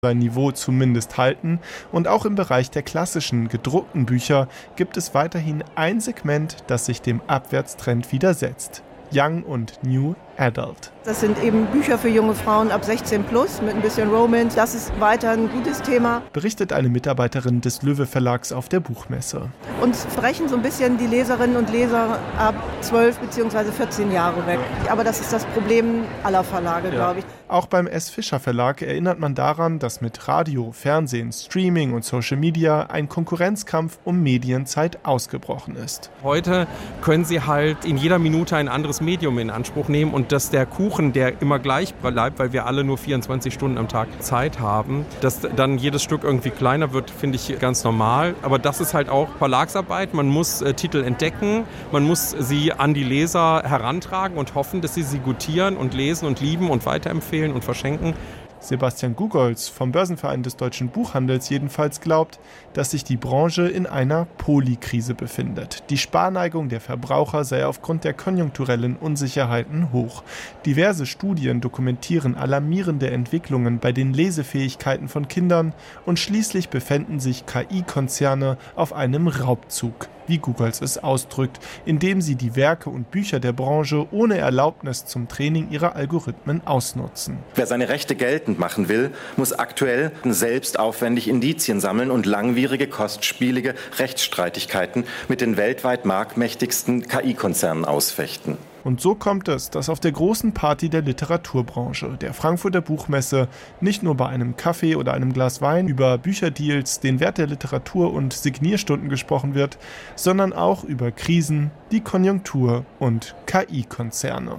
sein Niveau zumindest halten, und auch im Bereich der klassischen gedruckten Bücher gibt es weiterhin ein Segment, das sich dem Abwärtstrend widersetzt: Young und New Adult. Das sind eben Bücher für junge Frauen ab 16 plus mit ein bisschen Romance. Das ist weiter ein gutes Thema, berichtet eine Mitarbeiterin des Löwe Verlags auf der Buchmesse. Uns brechen so ein bisschen die Leserinnen und Leser ab 12 bzw. 14 Jahre weg. Aber das ist das Problem aller Verlage, glaube ich. Auch beim S. Fischer Verlag erinnert man daran, dass mit Radio, Fernsehen, Streaming und Social Media ein Konkurrenzkampf um Medienzeit ausgebrochen ist. Heute können Sie halt in jeder Minute ein anderes Medium in Anspruch nehmen, und dass der Kuchen, der immer gleich bleibt, weil wir alle nur 24 Stunden am Tag Zeit haben, dass dann jedes Stück irgendwie kleiner wird, finde ich ganz normal. Aber das ist halt auch Verlagsarbeit. Man muss Titel entdecken, man muss sie an die Leser herantragen und hoffen, dass sie gutieren und lesen und lieben und weiterempfehlen und verschenken. Sebastian Gugolz vom Börsenverein des Deutschen Buchhandels jedenfalls glaubt, dass sich die Branche in einer Polykrise befindet. Die Sparneigung der Verbraucher sei aufgrund der konjunkturellen Unsicherheiten hoch. Diverse Studien dokumentieren alarmierende Entwicklungen bei den Lesefähigkeiten von Kindern, und schließlich befänden sich KI-Konzerne auf einem Raubzug, wie Gugolz es ausdrückt, indem sie die Werke und Bücher der Branche ohne Erlaubnis zum Training ihrer Algorithmen ausnutzen. Wer seine Rechte geltend machen will, muss aktuell selbst aufwendig Indizien sammeln und langwierige, kostspielige Rechtsstreitigkeiten mit den weltweit marktmächtigsten KI-Konzernen ausfechten. Und so kommt es, dass auf der großen Party der Literaturbranche, der Frankfurter Buchmesse, nicht nur bei einem Kaffee oder einem Glas Wein über Bücherdeals, den Wert der Literatur und Signierstunden gesprochen wird, sondern auch über Krisen, die Konjunktur und KI-Konzerne.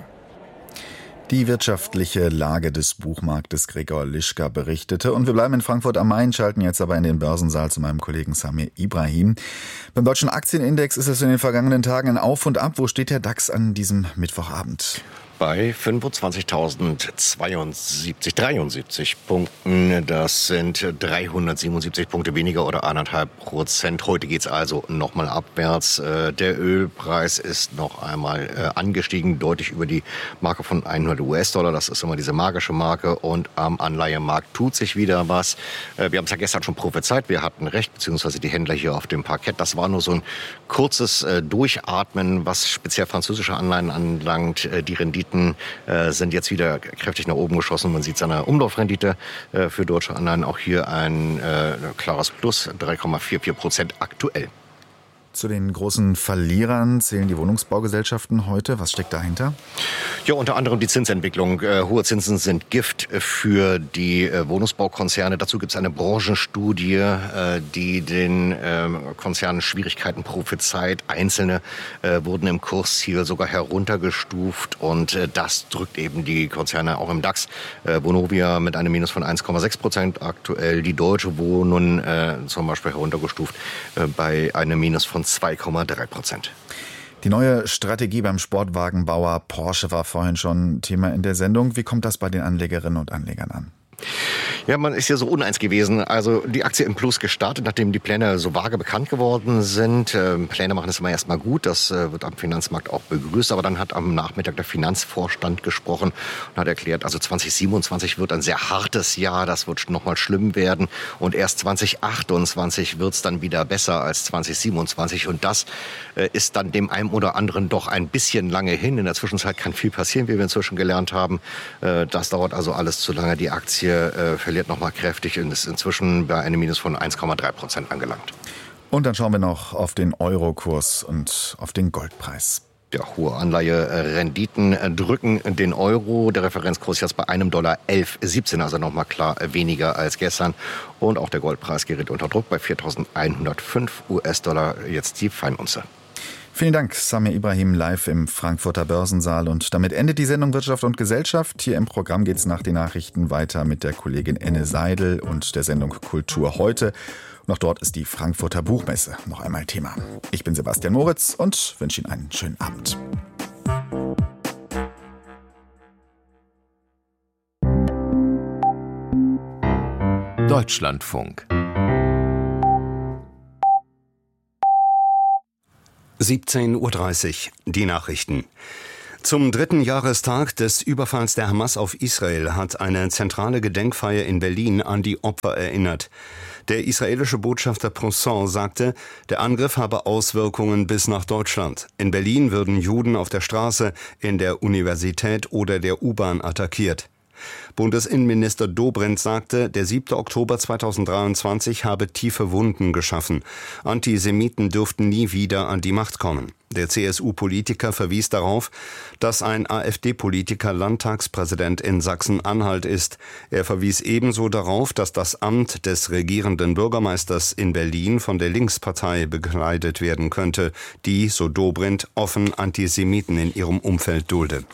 Die wirtschaftliche Lage des Buchmarktes Gregor Lischka berichtete. Und wir bleiben in Frankfurt am Main, schalten jetzt aber in den Börsensaal zu meinem Kollegen Samir Ibrahim. Beim deutschen Aktienindex ist es in den vergangenen Tagen ein Auf und Ab. Wo steht der DAX an diesem Mittwochabend? Bei 25.073 Punkten. Das sind 377 Punkte weniger oder 1,5%. Heute geht es also nochmal abwärts. Der Ölpreis ist noch einmal angestiegen, deutlich über die Marke von 100 US-Dollar. Das ist immer diese magische Marke. Und am Anleihemarkt tut sich wieder was. Wir haben es ja gestern schon prophezeit. Wir hatten recht, beziehungsweise die Händler hier auf dem Parkett. Das war nur so ein kurzes Durchatmen, was speziell französische Anleihen anlangt. Die Renditen sind jetzt wieder kräftig nach oben geschossen. Man sieht seine Umlaufrendite für deutsche Anleihen auch hier ein klares Plus, 3,44% aktuell. Zu den großen Verlierern zählen die Wohnungsbaugesellschaften heute. Was steckt dahinter? Ja, unter anderem die Zinsentwicklung. Hohe Zinsen sind Gift für die Wohnungsbaukonzerne. Dazu gibt es eine Branchenstudie, die den Konzernen Schwierigkeiten prophezeit. Einzelne wurden im Kursziel sogar heruntergestuft, und das drückt eben die Konzerne auch im DAX. Vonovia mit einem Minus von 1,6% aktuell. Die Deutsche Wohnen zum Beispiel heruntergestuft bei einem Minus von 2,3%. Die neue Strategie beim Sportwagenbauer Porsche war vorhin schon Thema in der Sendung. Wie kommt das bei den Anlegerinnen und Anlegern an? Ja, man ist ja so uneins gewesen. Also die Aktie im Plus gestartet, nachdem die Pläne so vage bekannt geworden sind. Pläne machen es immer erstmal gut, das wird am Finanzmarkt auch begrüßt. Aber dann hat am Nachmittag der Finanzvorstand gesprochen und hat erklärt, also 2027 wird ein sehr hartes Jahr, das wird nochmal schlimm werden. Und erst 2028 wird es dann wieder besser als 2027. Und das ist dann dem einen oder anderen doch ein bisschen lange hin. In der Zwischenzeit kann viel passieren, wie wir inzwischen gelernt haben. Das dauert also alles zu lange. Die Aktie verliert noch mal kräftig und ist inzwischen bei einem Minus von 1,3% angelangt. Und dann schauen wir noch auf den Eurokurs und auf den Goldpreis. Ja, hohe Anleiherenditen drücken den Euro. Der Referenzkurs jetzt bei $1,1117, also nochmal klar weniger als gestern. Und auch der Goldpreis gerät unter Druck bei 4.105 US-Dollar, jetzt die Feinunze. Vielen Dank, Samir Ibrahim, live im Frankfurter Börsensaal. Und damit endet die Sendung Wirtschaft und Gesellschaft. Hier im Programm geht es nach den Nachrichten weiter mit der Kollegin Enne Seidel und der Sendung Kultur heute. Und auch dort ist die Frankfurter Buchmesse noch einmal Thema. Ich bin Sebastian Moritz und wünsche Ihnen einen schönen Abend. Deutschlandfunk 17:30 Uhr, die Nachrichten. Zum 3. Jahrestag des Überfalls der Hamas auf Israel hat eine zentrale Gedenkfeier in Berlin an die Opfer erinnert. Der israelische Botschafter Poussin sagte, der Angriff habe Auswirkungen bis nach Deutschland. In Berlin würden Juden auf der Straße, in der Universität oder der U-Bahn attackiert. Bundesinnenminister Dobrindt sagte, der 7. Oktober 2023 habe tiefe Wunden geschaffen. Antisemiten dürften nie wieder an die Macht kommen. Der CSU-Politiker verwies darauf, dass ein AfD-Politiker Landtagspräsident in Sachsen-Anhalt ist. Er verwies ebenso darauf, dass das Amt des regierenden Bürgermeisters in Berlin von der Linkspartei bekleidet werden könnte, die, so Dobrindt, offen Antisemiten in ihrem Umfeld dulde.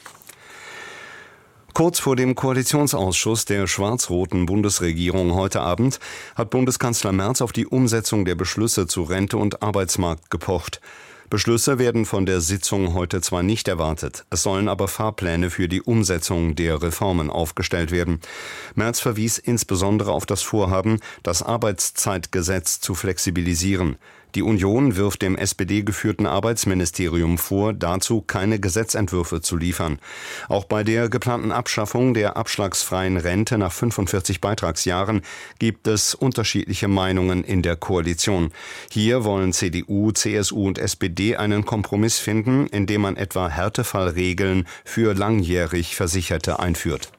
Kurz vor dem Koalitionsausschuss der schwarz-roten Bundesregierung heute Abend hat Bundeskanzler Merz auf die Umsetzung der Beschlüsse zu Rente und Arbeitsmarkt gepocht. Beschlüsse werden von der Sitzung heute zwar nicht erwartet, es sollen aber Fahrpläne für die Umsetzung der Reformen aufgestellt werden. Merz verwies insbesondere auf das Vorhaben, das Arbeitszeitgesetz zu flexibilisieren. Die Union wirft dem SPD-geführten Arbeitsministerium vor, dazu keine Gesetzentwürfe zu liefern. Auch bei der geplanten Abschaffung der abschlagsfreien Rente nach 45 Beitragsjahren gibt es unterschiedliche Meinungen in der Koalition. Hier wollen CDU, CSU und SPD einen Kompromiss finden, indem man etwa Härtefallregeln für langjährig Versicherte einführt.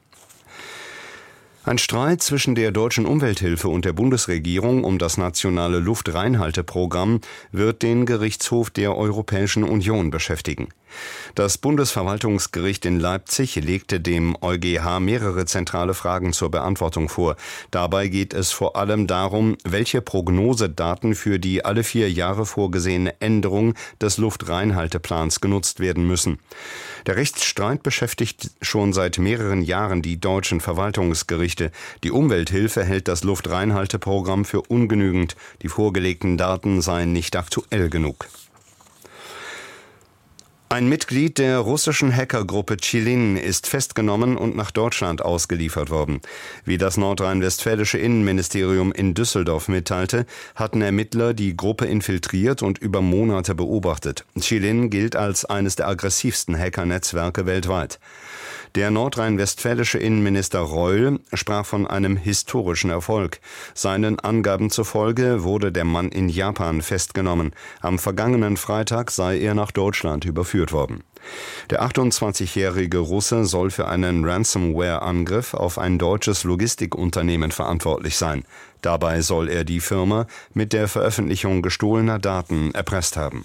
Ein Streit zwischen der Deutschen Umwelthilfe und der Bundesregierung um das nationale Luftreinhalteprogramm wird den Gerichtshof der Europäischen Union beschäftigen. Das Bundesverwaltungsgericht in Leipzig legte dem EuGH mehrere zentrale Fragen zur Beantwortung vor. Dabei geht es vor allem darum, welche Prognosedaten für die alle 4 Jahre vorgesehene Änderung des Luftreinhalteplans genutzt werden müssen. Der Rechtsstreit beschäftigt schon seit mehreren Jahren die deutschen Verwaltungsgerichte. Die Umwelthilfe hält das Luftreinhalteprogramm für ungenügend. Die vorgelegten Daten seien nicht aktuell genug. Ein Mitglied der russischen Hackergruppe Chilin ist festgenommen und nach Deutschland ausgeliefert worden. Wie das nordrhein-westfälische Innenministerium in Düsseldorf mitteilte, hatten Ermittler die Gruppe infiltriert und über Monate beobachtet. Chilin gilt als eines der aggressivsten Hackernetzwerke weltweit. Der nordrhein-westfälische Innenminister Reul sprach von einem historischen Erfolg. Seinen Angaben zufolge wurde der Mann in Japan festgenommen. Am vergangenen Freitag sei er nach Deutschland überführt worden. Der 28-jährige Russe soll für einen Ransomware-Angriff auf ein deutsches Logistikunternehmen verantwortlich sein. Dabei soll er die Firma mit der Veröffentlichung gestohlener Daten erpresst haben.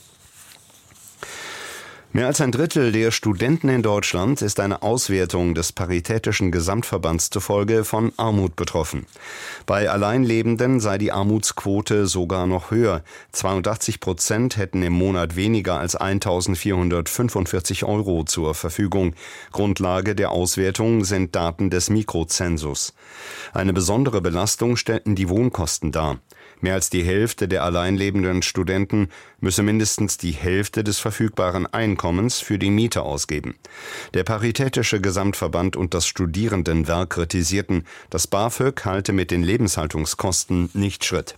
Mehr als ein Drittel der Studenten in Deutschland ist eine Auswertung des Paritätischen Gesamtverbands zufolge von Armut betroffen. Bei Alleinlebenden sei die Armutsquote sogar noch höher. 82% hätten im Monat weniger als 1.445 € zur Verfügung. Grundlage der Auswertung sind Daten des Mikrozensus. Eine besondere Belastung stellten die Wohnkosten dar. Mehr als die Hälfte der alleinlebenden Studenten müsse mindestens die Hälfte des verfügbaren Einkommens für die Miete ausgeben. Der Paritätische Gesamtverband und das Studierendenwerk kritisierten, das BAföG halte mit den Lebenshaltungskosten nicht Schritt.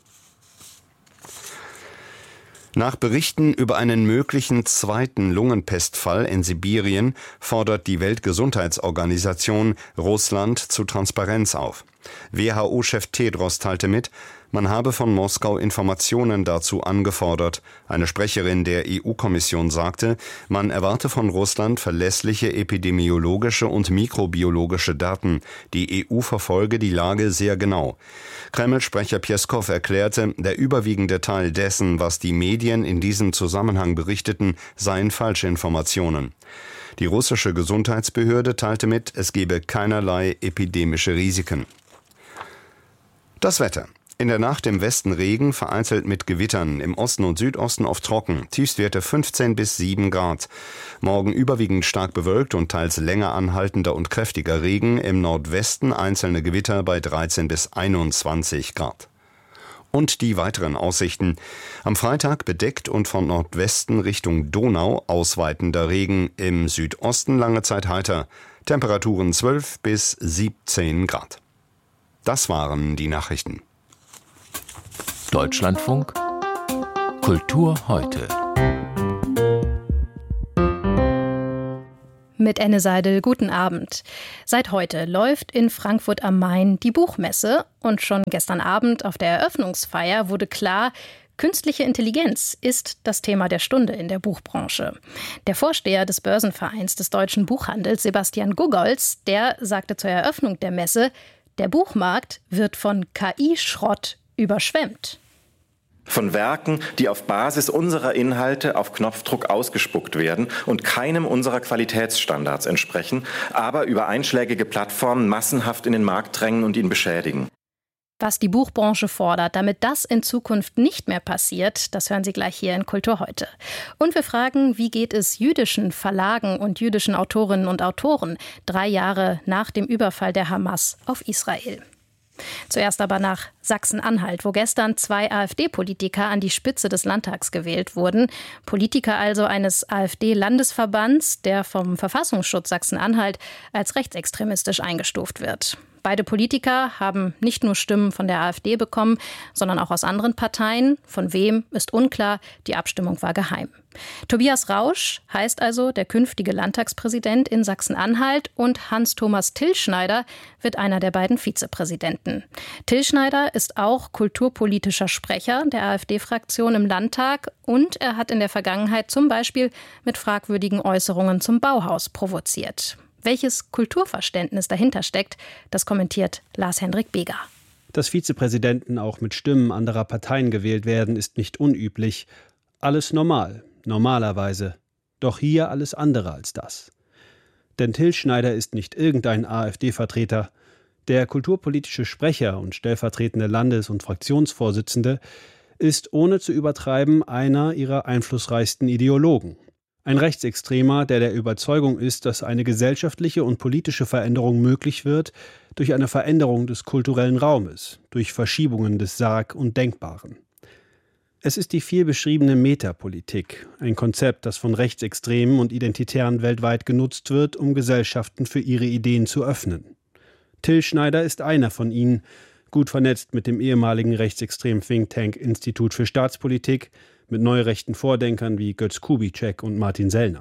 Nach Berichten über einen möglichen zweiten Lungenpestfall in Sibirien fordert die Weltgesundheitsorganisation Russland zu Transparenz auf. WHO-Chef Tedros teilte mit, man habe von Moskau Informationen dazu angefordert. Eine Sprecherin der EU-Kommission sagte, man erwarte von Russland verlässliche epidemiologische und mikrobiologische Daten. Die EU verfolge die Lage sehr genau. Kreml-Sprecher Pjeskow erklärte, der überwiegende Teil dessen, was die Medien in diesem Zusammenhang berichteten, seien Falschinformationen. Die russische Gesundheitsbehörde teilte mit, es gebe keinerlei epidemische Risiken. Das Wetter. In der Nacht im Westen Regen, vereinzelt mit Gewittern, im Osten und Südosten oft trocken, Tiefstwerte 15 bis 7 Grad. Morgen überwiegend stark bewölkt und teils länger anhaltender und kräftiger Regen, im Nordwesten einzelne Gewitter bei 13 bis 21 Grad. Und die weiteren Aussichten. Am Freitag bedeckt und von Nordwesten Richtung Donau ausweitender Regen, im Südosten lange Zeit heiter, Temperaturen 12 bis 17 Grad. Das waren die Nachrichten. Deutschlandfunk Kultur heute. Mit Enne Seidel, guten Abend. Seit heute läuft in Frankfurt am Main die Buchmesse und schon gestern Abend auf der Eröffnungsfeier wurde klar, künstliche Intelligenz ist das Thema der Stunde in der Buchbranche. Der Vorsteher des Börsenvereins des deutschen Buchhandels, Sebastian Gugolz, der sagte zur Eröffnung der Messe, der Buchmarkt wird von KI-Schrott überschwemmt. Von Werken, die auf Basis unserer Inhalte auf Knopfdruck ausgespuckt werden und keinem unserer Qualitätsstandards entsprechen, aber über einschlägige Plattformen massenhaft in den Markt drängen und ihn beschädigen. Was die Buchbranche fordert, damit das in Zukunft nicht mehr passiert, das hören Sie gleich hier in Kultur heute. Und wir fragen, wie geht es jüdischen Verlagen und jüdischen Autorinnen und Autoren 3 Jahre nach dem Überfall der Hamas auf Israel? Zuerst aber nach Sachsen-Anhalt, wo gestern 2 AfD-Politiker an die Spitze des Landtags gewählt wurden. Politiker also eines AfD-Landesverbands, der vom Verfassungsschutz Sachsen-Anhalt als rechtsextremistisch eingestuft wird. Beide Politiker haben nicht nur Stimmen von der AfD bekommen, sondern auch aus anderen Parteien. Von wem, ist unklar. Die Abstimmung war geheim. Tobias Rausch heißt also der künftige Landtagspräsident in Sachsen-Anhalt und Hans-Thomas Tilschneider wird einer der beiden Vizepräsidenten. Tilschneider ist auch kulturpolitischer Sprecher der AfD-Fraktion im Landtag und er hat in der Vergangenheit zum Beispiel mit fragwürdigen Äußerungen zum Bauhaus provoziert. Welches Kulturverständnis dahinter steckt, das kommentiert Lars-Hendrik Beger. Dass Vizepräsidenten auch mit Stimmen anderer Parteien gewählt werden, ist nicht unüblich. Alles normal, normalerweise. Doch hier alles andere als das. Denn Tilschneider ist nicht irgendein AfD-Vertreter. Der kulturpolitische Sprecher und stellvertretende Landes- und Fraktionsvorsitzende ist ohne zu übertreiben einer ihrer einflussreichsten Ideologen. Ein Rechtsextremer, der Überzeugung ist, dass eine gesellschaftliche und politische Veränderung möglich wird durch eine Veränderung des kulturellen Raumes, durch Verschiebungen des Sarg- und Denkbaren. Es ist die viel beschriebene Metapolitik, ein Konzept, das von Rechtsextremen und Identitären weltweit genutzt wird, um Gesellschaften für ihre Ideen zu öffnen. Tilschneider ist einer von ihnen, gut vernetzt mit dem ehemaligen rechtsextremen Think-Tank Institut für Staatspolitik, mit neurechten Vordenkern wie Götz Kubitschek und Martin Sellner.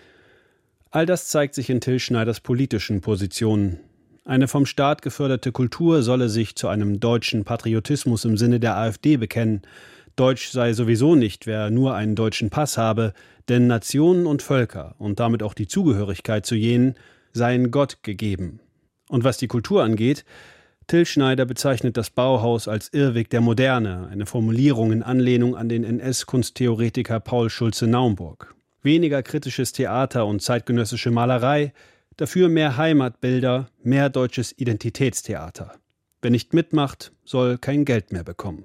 All das zeigt sich in Tilschneiders politischen Positionen. Eine vom Staat geförderte Kultur solle sich zu einem deutschen Patriotismus im Sinne der AfD bekennen. Deutsch sei sowieso nicht, wer nur einen deutschen Pass habe, denn Nationen und Völker und damit auch die Zugehörigkeit zu jenen seien Gott gegeben. Und was die Kultur angeht, Tilschneider bezeichnet das Bauhaus als Irrweg der Moderne, eine Formulierung in Anlehnung an den NS-Kunsttheoretiker Paul Schulze-Naumburg. Weniger kritisches Theater und zeitgenössische Malerei, dafür mehr Heimatbilder, mehr deutsches Identitätstheater. Wer nicht mitmacht, soll kein Geld mehr bekommen.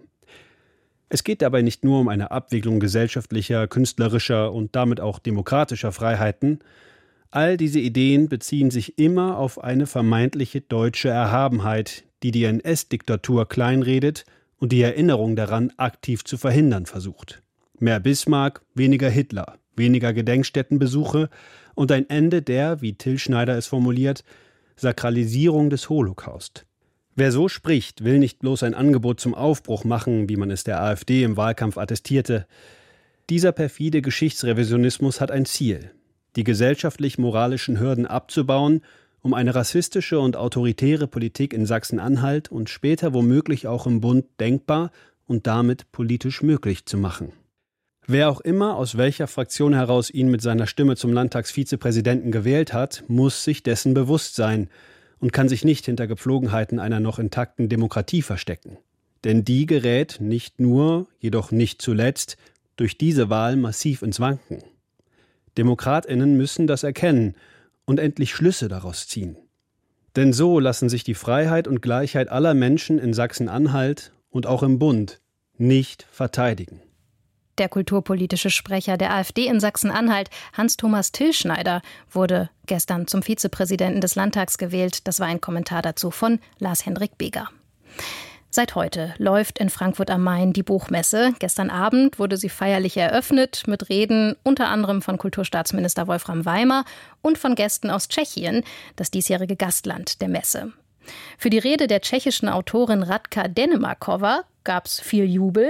Es geht dabei nicht nur um eine Abwicklung gesellschaftlicher, künstlerischer und damit auch demokratischer Freiheiten. All diese Ideen beziehen sich immer auf eine vermeintliche deutsche Erhabenheit, die NS-Diktatur kleinredet und die Erinnerung daran aktiv zu verhindern versucht. Mehr Bismarck, weniger Hitler, weniger Gedenkstättenbesuche und ein Ende der, wie Tilschneider es formuliert, Sakralisierung des Holocaust. Wer so spricht, will nicht bloß ein Angebot zum Aufbruch machen, wie man es der AfD im Wahlkampf attestierte. Dieser perfide Geschichtsrevisionismus hat ein Ziel: die gesellschaftlich-moralischen Hürden abzubauen, um eine rassistische und autoritäre Politik in Sachsen-Anhalt und später womöglich auch im Bund denkbar und damit politisch möglich zu machen. Wer auch immer aus welcher Fraktion heraus ihn mit seiner Stimme zum Landtagsvizepräsidenten gewählt hat, muss sich dessen bewusst sein und kann sich nicht hinter Gepflogenheiten einer noch intakten Demokratie verstecken. Denn die gerät nicht nur, jedoch nicht zuletzt, durch diese Wahl massiv ins Wanken. DemokratInnen müssen das erkennen und endlich Schlüsse daraus ziehen. Denn so lassen sich die Freiheit und Gleichheit aller Menschen in Sachsen-Anhalt und auch im Bund nicht verteidigen. Der kulturpolitische Sprecher der AfD in Sachsen-Anhalt, Hans-Thomas Tilschneider, wurde gestern zum Vizepräsidenten des Landtags gewählt. Das war ein Kommentar dazu von Lars-Hendrik Beger. Seit heute läuft in Frankfurt am Main die Buchmesse. Gestern Abend wurde sie feierlich eröffnet mit Reden unter anderem von Kulturstaatsminister Wolfram Weimer und von Gästen aus Tschechien, das diesjährige Gastland der Messe. Für die Rede der tschechischen Autorin Radka Denemarkova gab es viel Jubel.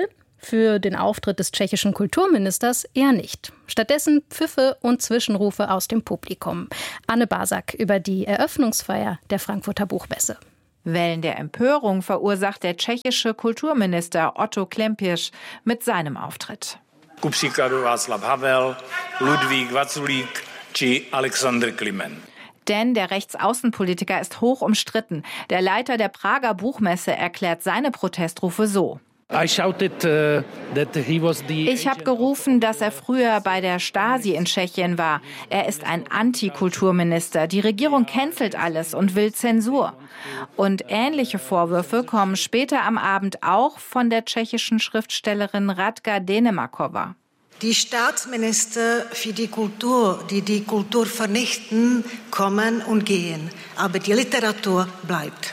Für den Auftritt des tschechischen Kulturministers eher nicht. Stattdessen Pfiffe und Zwischenrufe aus dem Publikum. Anne Basak über die Eröffnungsfeier der Frankfurter Buchmesse. Wellen der Empörung verursacht der tschechische Kulturminister Otto Klempisch mit seinem Auftritt. Ku příkladu Václav Havel, Ludvík Vaculík či Alexander Klimen. Denn der Rechtsaußenpolitiker ist hoch umstritten. Der Leiter der Prager Buchmesse erklärt seine Protestrufe so. Ich habe gerufen, dass er früher bei der Stasi in Tschechien war. Er ist ein Antikulturminister. Die Regierung cancelt alles und will Zensur. Und ähnliche Vorwürfe kommen später am Abend auch von der tschechischen Schriftstellerin Radka Denemakova. Die Staatsminister für die Kultur, die die Kultur vernichten, kommen und gehen. Aber die Literatur bleibt.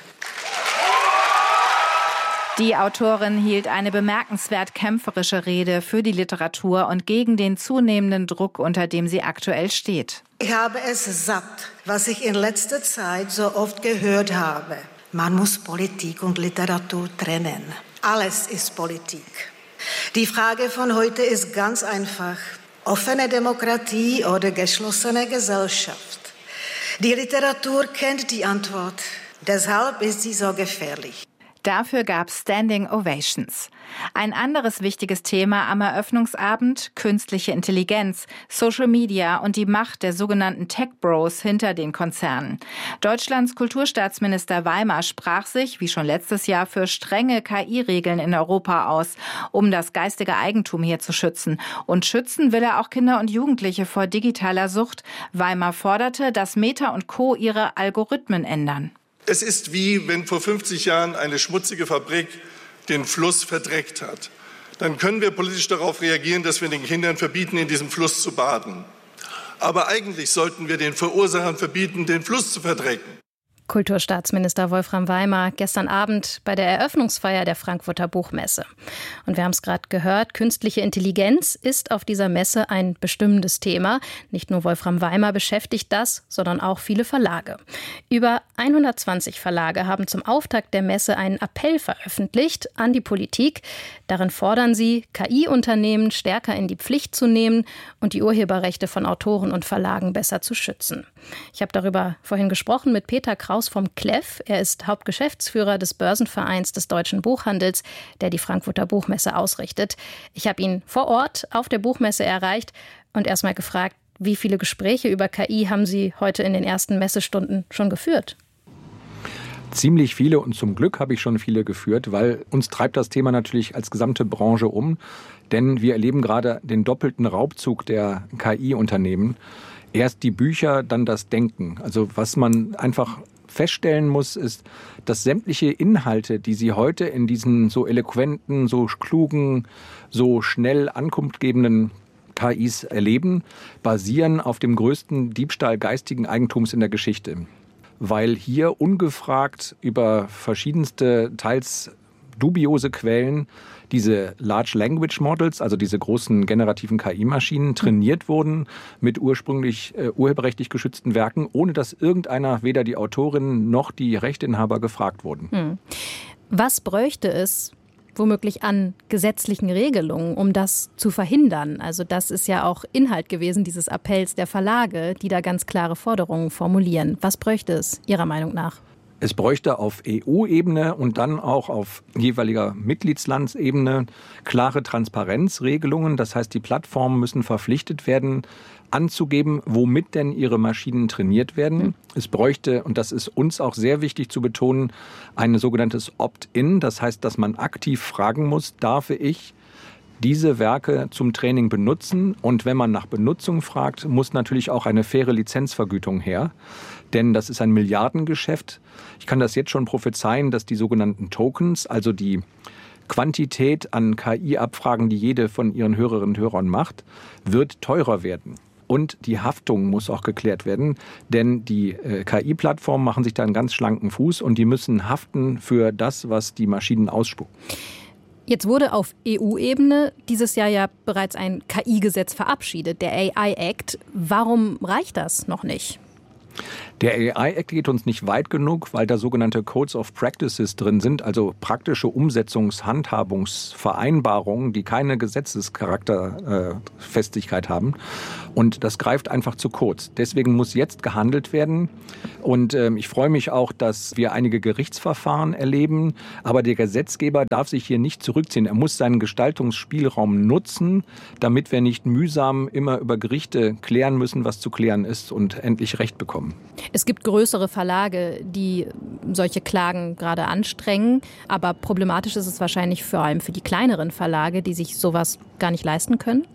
Die Autorin hielt eine bemerkenswert kämpferische Rede für die Literatur und gegen den zunehmenden Druck, unter dem sie aktuell steht. Ich habe es satt, was ich in letzter Zeit so oft gehört habe. Man muss Politik und Literatur trennen. Alles ist Politik. Die Frage von heute ist ganz einfach. Offene Demokratie oder geschlossene Gesellschaft? Die Literatur kennt die Antwort. Deshalb ist sie so gefährlich. Dafür gab es Standing Ovations. Ein anderes wichtiges Thema am Eröffnungsabend: künstliche Intelligenz, Social Media und die Macht der sogenannten Tech Bros hinter den Konzernen. Deutschlands Kulturstaatsminister Weimer sprach sich, wie schon letztes Jahr, für strenge KI-Regeln in Europa aus, um das geistige Eigentum hier zu schützen. Und schützen will er auch Kinder und Jugendliche vor digitaler Sucht. Weimer forderte, dass Meta und Co. ihre Algorithmen ändern. Es ist wie, wenn vor 50 Jahren eine schmutzige Fabrik den Fluss verdreckt hat. Dann können wir politisch darauf reagieren, dass wir den Kindern verbieten, in diesem Fluss zu baden. Aber eigentlich sollten wir den Verursachern verbieten, den Fluss zu verdrecken. Kulturstaatsminister Wolfram Weimer gestern Abend bei der Eröffnungsfeier der Frankfurter Buchmesse. Und wir haben es gerade gehört, künstliche Intelligenz ist auf dieser Messe ein bestimmendes Thema. Nicht nur Wolfram Weimer beschäftigt das, sondern auch viele Verlage. Über 120 Verlage haben zum Auftakt der Messe einen Appell veröffentlicht an die Politik. Darin fordern sie, KI-Unternehmen stärker in die Pflicht zu nehmen und die Urheberrechte von Autoren und Verlagen besser zu schützen. Ich habe darüber vorhin gesprochen mit Peter Kraus vom KLEF. Er ist Hauptgeschäftsführer des Börsenvereins des Deutschen Buchhandels, der die Frankfurter Buchmesse ausrichtet. Ich habe ihn vor Ort auf der Buchmesse erreicht und erst mal gefragt, wie viele Gespräche über KI haben Sie heute in den ersten Messestunden schon geführt? Ziemlich viele und zum Glück habe ich schon viele geführt, weil uns treibt das Thema natürlich als gesamte Branche um. Denn wir erleben gerade den doppelten Raubzug der KI-Unternehmen. Erst die Bücher, dann das Denken. Also was man einfach feststellen muss, ist, dass sämtliche Inhalte, die Sie heute in diesen so eloquenten, so klugen, so schnell ankunftgebenden KIs erleben, basieren auf dem größten Diebstahl geistigen Eigentums in der Geschichte. Weil hier ungefragt über verschiedenste, teils dubiose Quellen diese Large Language Models, also diese großen generativen KI-Maschinen, trainiert wurden mit ursprünglich urheberrechtlich geschützten Werken, ohne dass irgendeiner, weder die Autorinnen noch die Rechteinhaber, gefragt wurden. Was bräuchte es womöglich an gesetzlichen Regelungen, um das zu verhindern? Also das ist ja auch Inhalt gewesen dieses Appells der Verlage, die da ganz klare Forderungen formulieren. Was bräuchte es Ihrer Meinung nach? Es bräuchte auf EU-Ebene und dann auch auf jeweiliger Mitgliedslandsebene klare Transparenzregelungen. Das heißt, die Plattformen müssen verpflichtet werden, anzugeben, womit denn ihre Maschinen trainiert werden. Es bräuchte, und das ist uns auch sehr wichtig zu betonen, ein sogenanntes Opt-in. Das heißt, dass man aktiv fragen muss, darf ich diese Werke zum Training benutzen? Und wenn man nach Benutzung fragt, muss natürlich auch eine faire Lizenzvergütung her. Denn das ist ein Milliardengeschäft. Ich kann das jetzt schon prophezeien, dass die sogenannten Tokens, also die Quantität an KI-Abfragen, die jede von ihren Hörerinnen und Hörern macht, wird teurer werden. Und die Haftung muss auch geklärt werden, denn die KI-Plattformen machen sich da einen ganz schlanken Fuß und die müssen haften für das, was die Maschinen ausspucken. Jetzt wurde auf EU-Ebene dieses Jahr ja bereits ein KI-Gesetz verabschiedet, der AI Act. Warum reicht das noch nicht? Der AI-Act geht uns nicht weit genug, weil da sogenannte Codes of Practices drin sind, also praktische Handhabungsvereinbarungen, die keine Gesetzescharakterfestigkeit haben. Und das greift einfach zu kurz. Deswegen muss jetzt gehandelt werden. Und ich freue mich auch, dass wir einige Gerichtsverfahren erleben. Aber der Gesetzgeber darf sich hier nicht zurückziehen. Er muss seinen Gestaltungsspielraum nutzen, damit wir nicht mühsam immer über Gerichte klären müssen, was zu klären ist und endlich Recht bekommen. Es gibt größere Verlage, die solche Klagen gerade anstrengen. Aber problematisch ist es wahrscheinlich vor allem für die kleineren Verlage, die sich sowas gar nicht leisten können.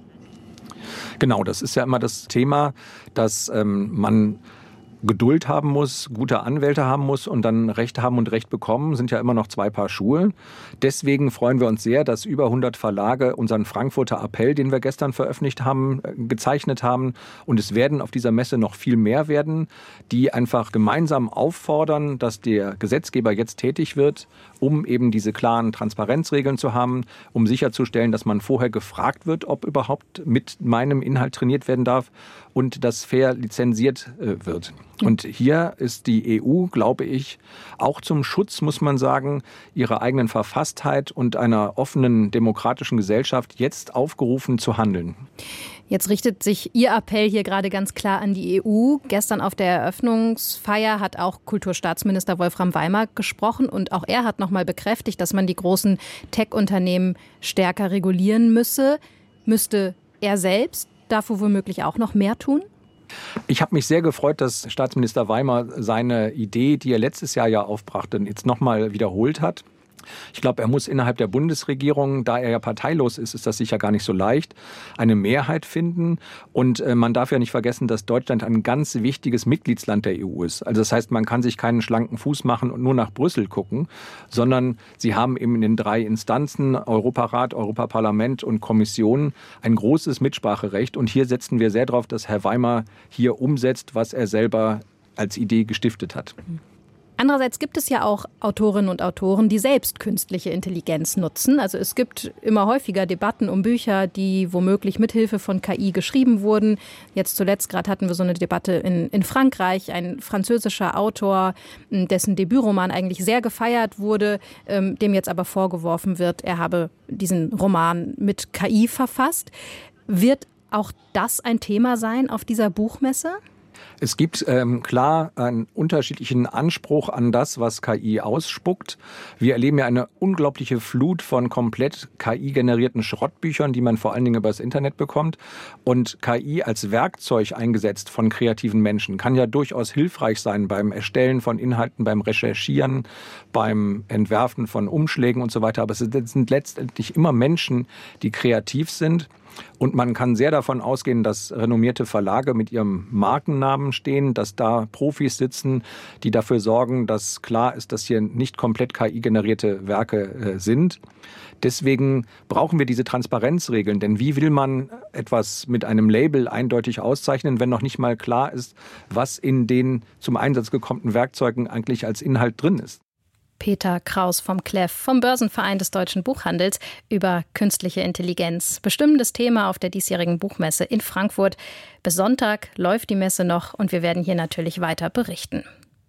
Genau, das ist ja immer das Thema, dass man Geduld haben muss, gute Anwälte haben muss und dann Recht haben und Recht bekommen, sind ja immer noch zwei Paar Schuhe. Deswegen freuen wir uns sehr, dass über 100 Verlage unseren Frankfurter Appell, den wir gestern veröffentlicht haben, gezeichnet haben. Und es werden auf dieser Messe noch viel mehr werden, die einfach gemeinsam auffordern, dass der Gesetzgeber jetzt tätig wird, um eben diese klaren Transparenzregeln zu haben, um sicherzustellen, dass man vorher gefragt wird, ob überhaupt mit meinem Inhalt trainiert werden darf und dass fair lizenziert wird. Und hier ist die EU, glaube ich, auch zum Schutz, muss man sagen, ihrer eigenen Verfasstheit und einer offenen demokratischen Gesellschaft jetzt aufgerufen zu handeln. Jetzt richtet sich Ihr Appell hier gerade ganz klar an die EU. Gestern auf der Eröffnungsfeier hat auch Kulturstaatsminister Wolfram Weimar gesprochen und auch er hat nochmal bekräftigt, dass man die großen Tech-Unternehmen stärker regulieren müsse. Müsste er selbst dafür womöglich auch noch mehr tun? Ich habe mich sehr gefreut, dass Staatsminister Weimar seine Idee, die er letztes Jahr ja aufbrachte, jetzt nochmal wiederholt hat. Ich glaube, er muss innerhalb der Bundesregierung, da er ja parteilos ist, ist das sicher gar nicht so leicht, eine Mehrheit finden. Und man darf ja nicht vergessen, dass Deutschland ein ganz wichtiges Mitgliedsland der EU ist. Also das heißt, man kann sich keinen schlanken Fuß machen und nur nach Brüssel gucken, sondern sie haben eben in den 3 Instanzen, Europarat, Europaparlament und Kommission, ein großes Mitspracherecht. Und hier setzen wir sehr darauf, dass Herr Weimar hier umsetzt, was er selber als Idee gestiftet hat. Andererseits gibt es ja auch Autorinnen und Autoren, die selbst künstliche Intelligenz nutzen. Also es gibt immer häufiger Debatten um Bücher, die womöglich mithilfe von KI geschrieben wurden. Jetzt zuletzt gerade hatten wir so eine Debatte in Frankreich. Ein französischer Autor, dessen Debütroman eigentlich sehr gefeiert wurde, dem jetzt aber vorgeworfen wird, er habe diesen Roman mit KI verfasst. Wird auch das ein Thema sein auf dieser Buchmesse? Es gibt klar einen unterschiedlichen Anspruch an das, was KI ausspuckt. Wir erleben ja eine unglaubliche Flut von komplett KI-generierten Schrottbüchern, die man vor allen Dingen über das Internet bekommt. Und KI als Werkzeug eingesetzt von kreativen Menschen kann ja durchaus hilfreich sein beim Erstellen von Inhalten, beim Recherchieren, beim Entwerfen von Umschlägen und so weiter. Aber es sind letztendlich immer Menschen, die kreativ sind. Und man kann sehr davon ausgehen, dass renommierte Verlage mit ihrem Markennamen stehen, dass da Profis sitzen, die dafür sorgen, dass klar ist, dass hier nicht komplett KI-generierte Werke sind. Deswegen brauchen wir diese Transparenzregeln. Denn wie will man etwas mit einem Label eindeutig auszeichnen, wenn noch nicht mal klar ist, was in den zum Einsatz gekommenen Werkzeugen eigentlich als Inhalt drin ist? Peter Kraus vom KLEF, vom Börsenverein des Deutschen Buchhandels, über künstliche Intelligenz. Bestimmendes Thema auf der diesjährigen Buchmesse in Frankfurt. Bis Sonntag läuft die Messe noch und wir werden hier natürlich weiter berichten.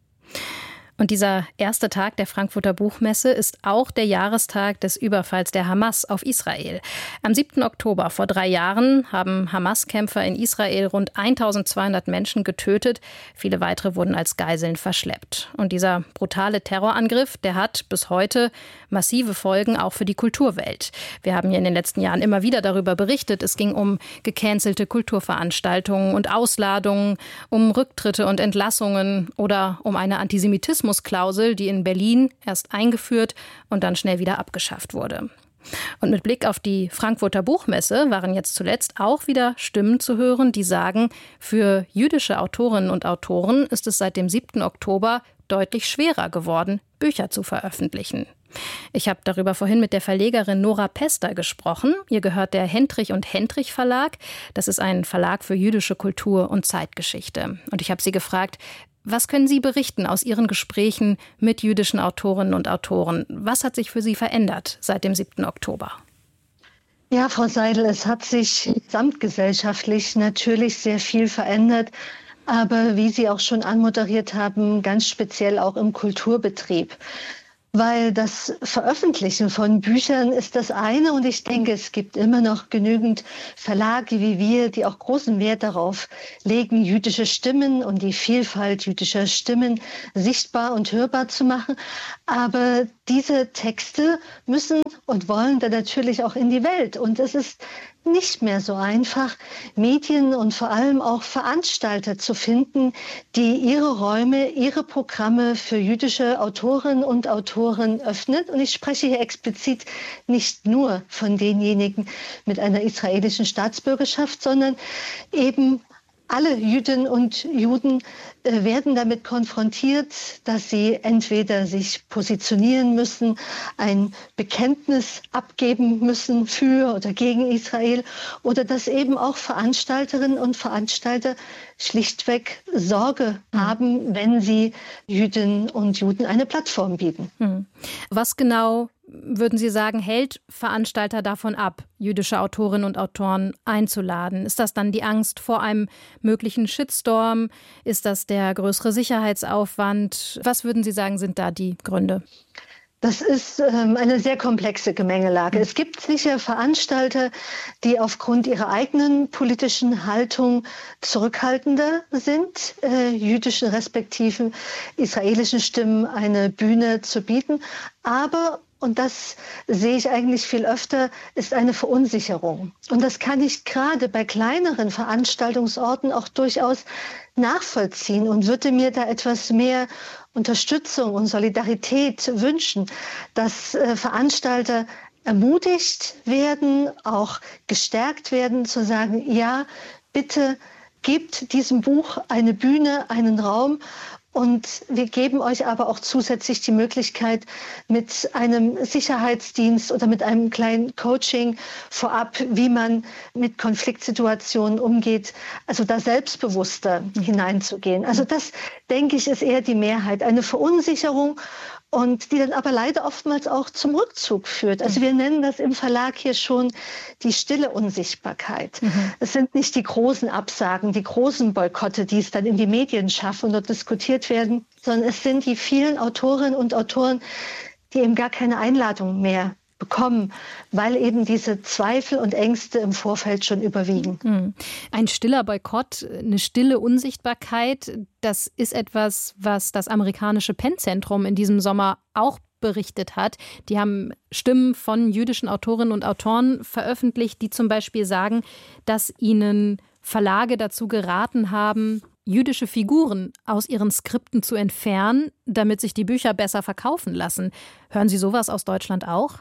Und dieser erste Tag der Frankfurter Buchmesse ist auch der Jahrestag des Überfalls der Hamas auf Israel. Am 7. Oktober vor 3 Jahren haben Hamas-Kämpfer in Israel rund 1200 Menschen getötet. Viele weitere wurden als Geiseln verschleppt. Und dieser brutale Terrorangriff, der hat bis heute massive Folgen auch für die Kulturwelt. Wir haben hier in den letzten Jahren immer wieder darüber berichtet. Es ging um gecancelte Kulturveranstaltungen und Ausladungen, um Rücktritte und Entlassungen oder um eine Antisemitismus-Klausel, die in Berlin erst eingeführt und dann schnell wieder abgeschafft wurde. Und mit Blick auf die Frankfurter Buchmesse waren jetzt zuletzt auch wieder Stimmen zu hören, die sagen, für jüdische Autorinnen und Autoren ist es seit dem 7. Oktober deutlich schwerer geworden, Bücher zu veröffentlichen. Ich habe darüber vorhin mit der Verlegerin Nora Pester gesprochen. Ihr gehört der Hendrich und Hendrich Verlag. Das ist ein Verlag für jüdische Kultur und Zeitgeschichte. Und ich habe sie gefragt, was können Sie berichten aus Ihren Gesprächen mit jüdischen Autorinnen und Autoren? Was hat sich für Sie verändert seit dem 7. Oktober? Ja, Frau Seidel, es hat sich gesamtgesellschaftlich natürlich sehr viel verändert. aber wie Sie auch schon anmoderiert haben, ganz speziell auch im Kulturbetrieb. Weil das Veröffentlichen von Büchern ist das eine und ich denke, es gibt immer noch genügend Verlage wie wir, die auch großen Wert darauf legen, jüdische Stimmen und die Vielfalt jüdischer Stimmen sichtbar und hörbar zu machen. Aber diese Texte müssen und wollen dann natürlich auch in die Welt und es ist nicht mehr so einfach, Medien und vor allem auch Veranstalter zu finden, die ihre Räume, ihre Programme für jüdische Autorinnen und Autoren öffnen. Und ich spreche hier explizit nicht nur von denjenigen mit einer israelischen Staatsbürgerschaft, sondern eben alle Jüdinnen und Juden werden damit konfrontiert, dass sie entweder sich positionieren müssen, ein Bekenntnis abgeben müssen für oder gegen Israel oder dass eben auch Veranstalterinnen und Veranstalter schlichtweg Sorge haben, wenn sie Jüdinnen und Juden eine Plattform bieten. Was genau, würden Sie sagen, hält Veranstalter davon ab, jüdische Autorinnen und Autoren einzuladen? Ist das dann die Angst vor einem möglichen Shitstorm? Ist das der größere Sicherheitsaufwand? Was würden Sie sagen, sind da die Gründe? Das ist eine sehr komplexe Gemengelage. Es gibt sicher Veranstalter, die aufgrund ihrer eigenen politischen Haltung zurückhaltender sind, jüdischen respektive israelischen Stimmen eine Bühne zu bieten. Aber und das sehe ich eigentlich viel öfter, ist eine Verunsicherung. Und das kann ich gerade bei kleineren Veranstaltungsorten auch durchaus nachvollziehen und würde mir da etwas mehr Unterstützung und Solidarität wünschen, dass Veranstalter ermutigt werden, auch gestärkt werden, zu sagen, ja, bitte gebt diesem Buch eine Bühne, einen Raum. Und wir geben euch aber auch zusätzlich die Möglichkeit, mit einem Sicherheitsdienst oder mit einem kleinen Coaching vorab, wie man mit Konfliktsituationen umgeht, also da selbstbewusster hineinzugehen. Also das, denke ich, ist eher die Mehrheit. Eine Verunsicherung und die dann aber leider oftmals auch zum Rückzug führt. Also wir nennen das im Verlag hier schon die stille Unsichtbarkeit. Es sind nicht die großen Absagen, die großen Boykotte, die es dann in die Medien schaffen und dort diskutiert werden, sondern es sind die vielen Autorinnen und Autoren, die eben gar keine Einladung mehr bekommen, weil eben diese Zweifel und Ängste im Vorfeld schon überwiegen. Ein stiller Boykott, eine stille Unsichtbarkeit, das ist etwas, was das amerikanische PEN-Zentrum in diesem Sommer auch berichtet hat. Die haben Stimmen von jüdischen Autorinnen und Autoren veröffentlicht, die zum Beispiel sagen, dass ihnen Verlage dazu geraten haben, jüdische Figuren aus ihren Skripten zu entfernen, damit sich die Bücher besser verkaufen lassen. Hören Sie sowas aus Deutschland auch?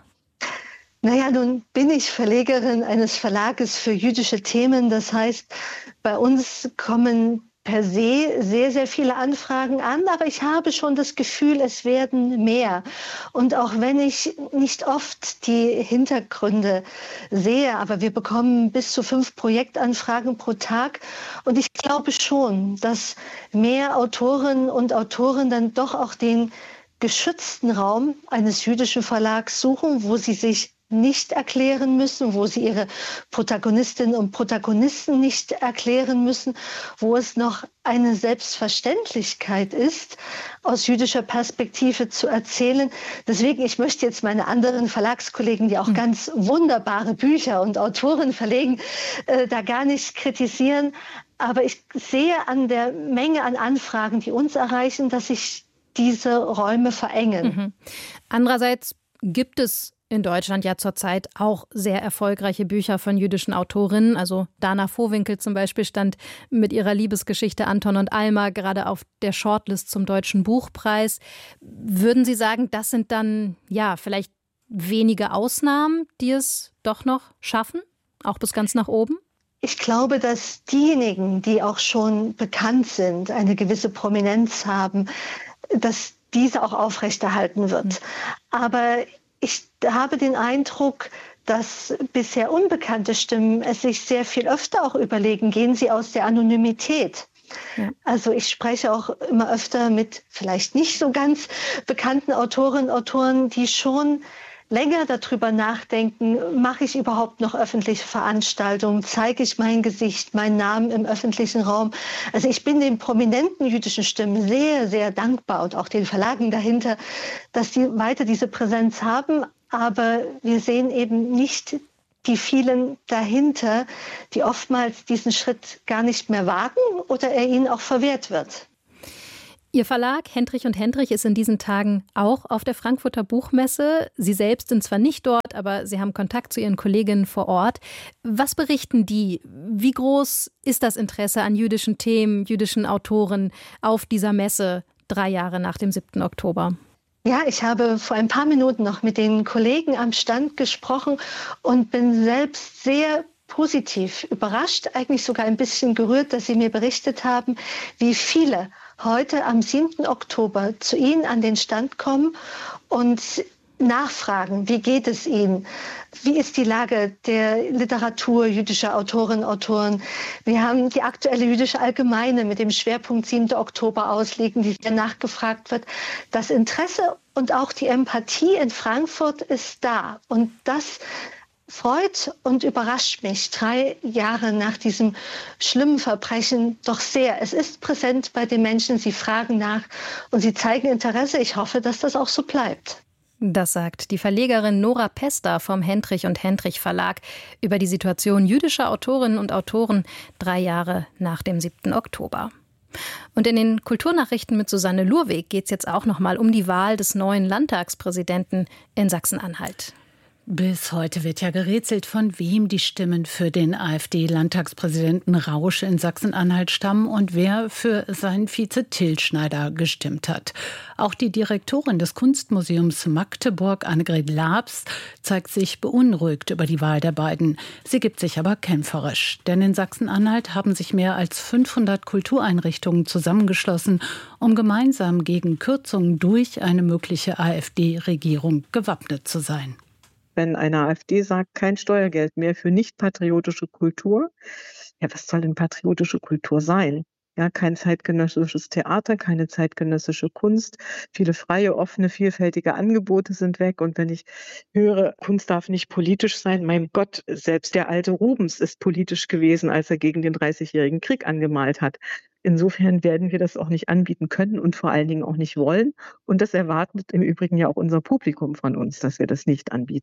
Naja, nun bin ich Verlegerin eines Verlages für jüdische Themen. Das heißt, bei uns kommen per se sehr, sehr viele Anfragen an, aber ich habe schon das Gefühl, es werden mehr. Und auch wenn ich nicht oft die Hintergründe sehe, aber wir bekommen bis zu 5 Projektanfragen pro Tag. Und ich glaube schon, dass mehr Autorinnen und Autoren dann doch auch den geschützten Raum eines jüdischen Verlags suchen, wo sie sich nicht erklären müssen, wo sie ihre Protagonistinnen und Protagonisten nicht erklären müssen, wo es noch eine Selbstverständlichkeit ist, aus jüdischer Perspektive zu erzählen. Deswegen, ich möchte jetzt meine anderen Verlagskollegen, die auch ganz wunderbare Bücher und Autoren verlegen, da gar nicht kritisieren. Aber ich sehe an der Menge an Anfragen, die uns erreichen, dass sich diese Räume verengen. Andererseits gibt es in Deutschland ja zurzeit auch sehr erfolgreiche Bücher von jüdischen Autorinnen. Also Dana Vohwinkel zum Beispiel stand mit ihrer Liebesgeschichte Anton und Alma gerade auf der Shortlist zum Deutschen Buchpreis. Würden Sie sagen, das sind dann ja vielleicht wenige Ausnahmen, die es doch noch schaffen, auch bis ganz nach oben? Ich glaube, dass diejenigen, die auch schon bekannt sind, eine gewisse Prominenz haben, dass diese auch aufrechterhalten wird. Aber ich habe den Eindruck, dass bisher unbekannte Stimmen es sich sehr viel öfter auch überlegen, gehen sie aus der Anonymität. Ja. Also ich spreche auch immer öfter mit vielleicht nicht so ganz bekannten Autorinnen und Autoren, die schon länger darüber nachdenken, mache ich überhaupt noch öffentliche Veranstaltungen, zeige ich mein Gesicht, meinen Namen im öffentlichen Raum. Also ich bin den prominenten jüdischen Stimmen sehr, sehr dankbar und auch den Verlagen dahinter, dass sie weiter diese Präsenz haben. Aber wir sehen eben nicht die vielen dahinter, die oftmals diesen Schritt gar nicht mehr wagen oder er ihnen auch verwehrt wird. Ihr Verlag Hendrich und Hendrich ist in diesen Tagen auch auf der Frankfurter Buchmesse. Sie selbst sind zwar nicht dort, aber Sie haben Kontakt zu Ihren Kolleginnen vor Ort. Was berichten die? Wie groß ist das Interesse an jüdischen Themen, jüdischen Autoren auf dieser Messe 3 Jahre nach dem 7. Oktober? Ja, ich habe vor ein paar Minuten noch mit den Kollegen am Stand gesprochen und bin selbst sehr positiv überrascht, eigentlich sogar ein bisschen gerührt, dass sie mir berichtet haben, wie viele heute am 7. Oktober zu Ihnen an den Stand kommen und nachfragen, wie geht es Ihnen? Wie ist die Lage der Literatur jüdischer Autorinnen und Autoren? Wir haben die aktuelle Jüdische Allgemeine mit dem Schwerpunkt 7. Oktober ausliegen, die sehr nachgefragt wird. Das Interesse und auch die Empathie in Frankfurt ist da. Und das freut und überrascht mich 3 Jahre nach diesem schlimmen Verbrechen doch sehr. Es ist präsent bei den Menschen, sie fragen nach und sie zeigen Interesse. Ich hoffe, dass das auch so bleibt. Das sagt die Verlegerin Nora Pester vom Hendrich und Hendrich Verlag über die Situation jüdischer Autorinnen und Autoren 3 Jahre nach dem 7. Oktober. Und in den Kulturnachrichten mit Susanne Lurweg geht es jetzt auch noch mal um die Wahl des neuen Landtagspräsidenten in Sachsen-Anhalt. Bis heute wird ja gerätselt, von wem die Stimmen für den AfD-Landtagspräsidenten Rausch in Sachsen-Anhalt stammen und wer für seinen Vize Till Schneider gestimmt hat. Auch die Direktorin des Kunstmuseums Magdeburg, Annegret Laabs, zeigt sich beunruhigt über die Wahl der beiden. Sie gibt sich aber kämpferisch. Denn in Sachsen-Anhalt haben sich mehr als 500 Kultureinrichtungen zusammengeschlossen, um gemeinsam gegen Kürzungen durch eine mögliche AfD-Regierung gewappnet zu sein. Wenn eine AfD sagt, kein Steuergeld mehr für nicht patriotische Kultur, ja, was soll denn patriotische Kultur sein? Ja, kein zeitgenössisches Theater, keine zeitgenössische Kunst. Viele freie, offene, vielfältige Angebote sind weg. Und wenn ich höre, Kunst darf nicht politisch sein, mein Gott, selbst der alte Rubens ist politisch gewesen, als er gegen den 30-jährigen Krieg angemalt hat. Insofern werden wir das auch nicht anbieten können und vor allen Dingen auch nicht wollen. Und das erwartet im Übrigen ja auch unser Publikum von uns, dass wir das nicht anbieten.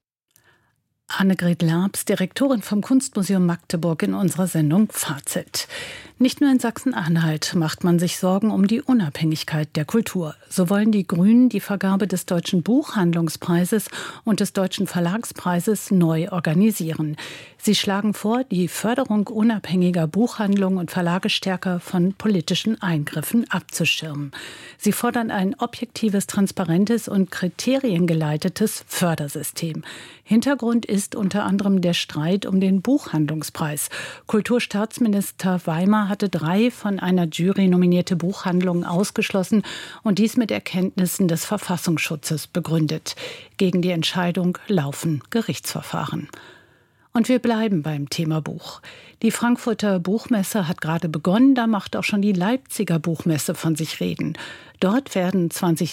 Annegret Laabs, Direktorin vom Kunstmuseum Magdeburg in unserer Sendung Fazit. Nicht nur in Sachsen-Anhalt macht man sich Sorgen um die Unabhängigkeit der Kultur. So wollen die Grünen die Vergabe des Deutschen Buchhandlungspreises und des Deutschen Verlagspreises neu organisieren. Sie schlagen vor, die Förderung unabhängiger Buchhandlungen und Verlage stärker von politischen Eingriffen abzuschirmen. Sie fordern ein objektives, transparentes und kriteriengeleitetes Fördersystem. Hintergrund ist unter anderem der Streit um den Buchhandlungspreis. Kulturstaatsminister Weimar hatte 3 von einer Jury nominierte Buchhandlungen ausgeschlossen und dies mit Erkenntnissen des Verfassungsschutzes begründet. Gegen die Entscheidung laufen Gerichtsverfahren. Und wir bleiben beim Thema Buch. Die Frankfurter Buchmesse hat gerade begonnen, da macht auch schon die Leipziger Buchmesse von sich reden. Dort werden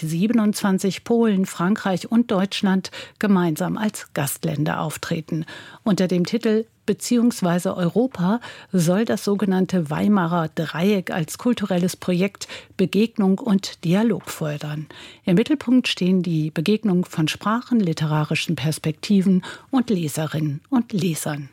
2027 Polen, Frankreich und Deutschland gemeinsam als Gastländer auftreten. Unter dem Titel »Beziehungsweise Europa« soll das sogenannte Weimarer Dreieck als kulturelles Projekt Begegnung und Dialog fördern. Im Mittelpunkt stehen die Begegnung von Sprachen, literarischen Perspektiven und Leserinnen und Lesern.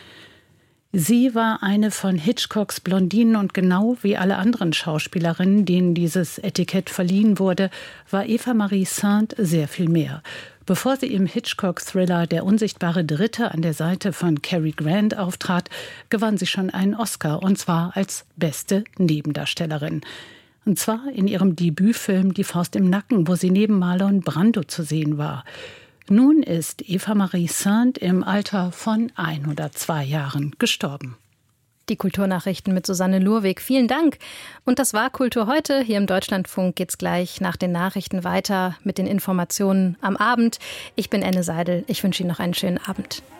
Sie war eine von Hitchcocks Blondinen und genau wie alle anderen Schauspielerinnen, denen dieses Etikett verliehen wurde, war Eva Marie Saint sehr viel mehr. Bevor sie im Hitchcock-Thriller »Der unsichtbare Dritte« an der Seite von Cary Grant auftrat, gewann sie schon einen Oscar, und zwar als beste Nebendarstellerin. Und zwar in ihrem Debütfilm »Die Faust im Nacken«, wo sie neben Marlon Brando zu sehen war. Nun ist Eva Marie Saint im Alter von 102 Jahren gestorben. Die Kulturnachrichten mit Susanne Lurweg. Vielen Dank. Und das war Kultur heute. Hier im Deutschlandfunk geht's gleich nach den Nachrichten weiter mit den Informationen am Abend. Ich bin Enne Seidel. Ich wünsche Ihnen noch einen schönen Abend.